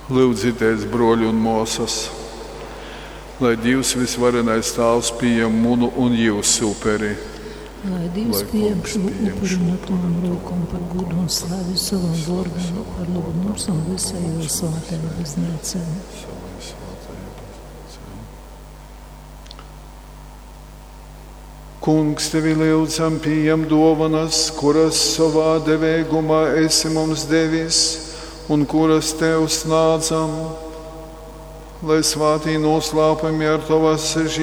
Lūdzieties, broļi un mūsas, lai Dievs visvarenais Tēvs pieņem munu un jūsu upuri. Lai Dievs pieņem šo upuri no tām rokām par godu un slavu savam vārdam, par labu mums un visai svētajai baznīcai. Kungs, tevi lūdzam, pieņem dāvanas, kuras savā devēgumā esi mums devis un kuras tev sniedzam, lai svētī noslēpumi ar tavas